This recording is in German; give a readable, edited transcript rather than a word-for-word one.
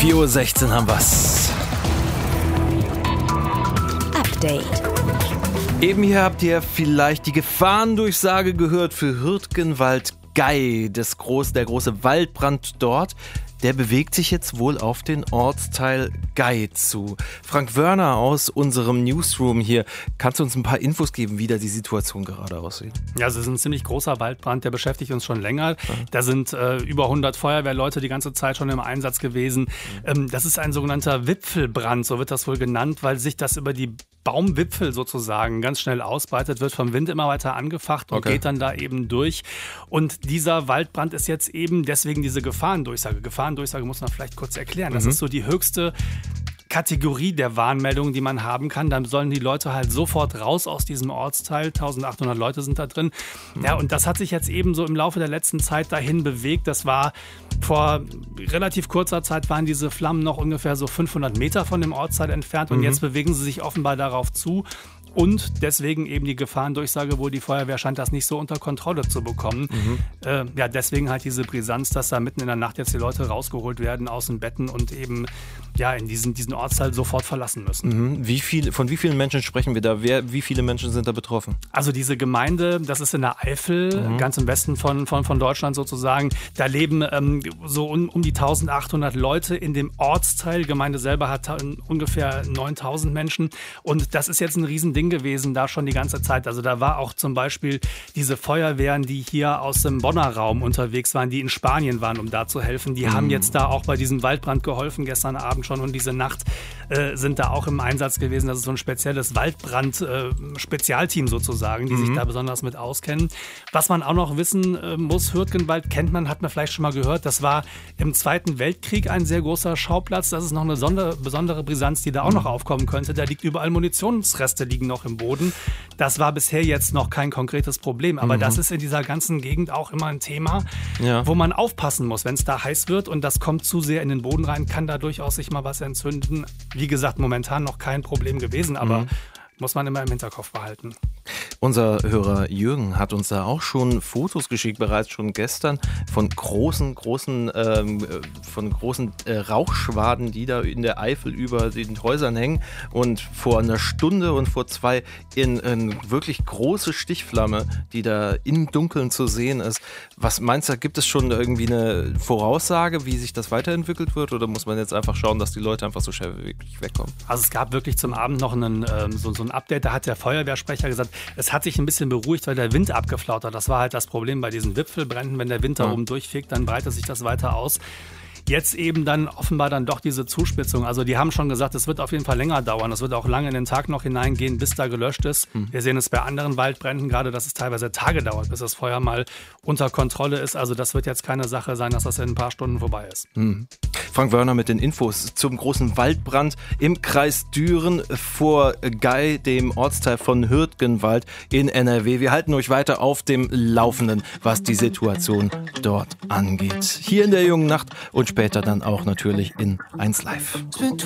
4:16 Uhr haben wir's. Update. Eben hier habt ihr vielleicht die Gefahrendurchsage gehört für Hürtgenwald-Gey. Der große Waldbrand dort, der bewegt sich jetzt wohl auf den Ortsteil Gey zu. Frank Wörner aus unserem Newsroom hier, kannst du uns ein paar Infos geben, wie da die Situation gerade aussieht? Ja, es ist ein ziemlich großer Waldbrand, der beschäftigt uns schon länger. Da sind über 100 Feuerwehrleute die ganze Zeit schon im Einsatz gewesen. Das ist ein sogenannter Wipfelbrand, so wird das wohl genannt, weil sich das über die Baumwipfel sozusagen ganz schnell ausbreitet, wird vom Wind immer weiter angefacht und geht dann da eben durch. Und dieser Waldbrand ist jetzt eben deswegen diese Gefahrendurchsage. Gefahrendurchsage muss man vielleicht kurz erklären. Das ist so die höchste Kategorie der Warnmeldungen, die man haben kann. Dann sollen die Leute halt sofort raus aus diesem Ortsteil. 1800 Leute sind da drin. Ja, und das hat sich jetzt eben so im Laufe der letzten Zeit dahin bewegt. Das war vor relativ kurzer Zeit, waren diese Flammen noch ungefähr so 500 Meter von dem Ortsteil entfernt. Und jetzt bewegen sie sich offenbar darauf zu. Und deswegen eben die Gefahrendurchsage, wo die Feuerwehr scheint das nicht so unter Kontrolle zu bekommen. Ja, deswegen halt diese Brisanz, dass da mitten in der Nacht jetzt die Leute rausgeholt werden aus den Betten und eben ja in diesen Ortsteil sofort verlassen müssen. Von wie vielen Menschen sprechen wir da? Wie viele Menschen sind da betroffen? Also diese Gemeinde, das ist in der Eifel, ganz im Westen von Deutschland sozusagen. Da leben so um die 1800 Leute in dem Ortsteil. Die Gemeinde selber hat ungefähr 9000 Menschen. Und das ist jetzt ein Riesending gewesen, da schon die ganze Zeit. Also da war auch zum Beispiel diese Feuerwehren, die hier aus dem Bonner Raum unterwegs waren, die in Spanien waren, um da zu helfen. Die haben jetzt da auch bei diesem Waldbrand geholfen, gestern Abend schon und diese Nacht sind da auch im Einsatz gewesen. Das ist so ein spezielles Waldbrand-Spezialteam sozusagen, die sich da besonders mit auskennen. Was man auch noch wissen muss, Hürtgenwald kennt man, hat man vielleicht schon mal gehört, das war im Zweiten Weltkrieg ein sehr großer Schauplatz. Das ist noch eine besondere Brisanz, die da auch noch aufkommen könnte. Da liegt überall Munitionsreste, liegen noch im Boden. Das war bisher jetzt noch kein konkretes Problem, aber das ist in dieser ganzen Gegend auch immer ein Thema, wo man aufpassen muss, wenn es da heiß wird und das kommt zu sehr in den Boden rein, kann da durchaus sich mal was entzünden. Wie gesagt, momentan noch kein Problem gewesen, aber muss man immer im Hinterkopf behalten. Unser Hörer Jürgen hat uns da auch schon Fotos geschickt, bereits schon gestern, von großen Rauchschwaden, die da in der Eifel über den Häusern hängen und vor einer Stunde und vor 2 in wirklich große Stichflamme, die da im Dunkeln zu sehen ist. Was meinst du, gibt es schon irgendwie eine Voraussage, wie sich das weiterentwickelt wird, oder muss man jetzt einfach schauen, dass die Leute einfach so schnell wie möglich wegkommen? Also es gab wirklich zum Abend noch so ein Update, da hat der Feuerwehrsprecher gesagt, es hat sich ein bisschen beruhigt, weil der Wind abgeflaut hat. Das war halt das Problem bei diesen Wipfelbränden. Wenn der Wind da oben durchfegt, dann breitet sich das weiter aus. Jetzt eben dann offenbar dann doch diese Zuspitzung. Also die haben schon gesagt, es wird auf jeden Fall länger dauern. Es wird auch lange in den Tag noch hineingehen, bis da gelöscht ist. Wir sehen es bei anderen Waldbränden gerade, dass es teilweise Tage dauert, bis das Feuer mal unter Kontrolle ist. Also das wird jetzt keine Sache sein, dass das in ein paar Stunden vorbei ist. Frank Wörner mit den Infos zum großen Waldbrand im Kreis Düren vor Gey, dem Ortsteil von Hürtgenwald in NRW. Wir halten euch weiter auf dem Laufenden, was die Situation dort angeht. Hier in der jungen Nacht und später dann auch natürlich in 1 Live.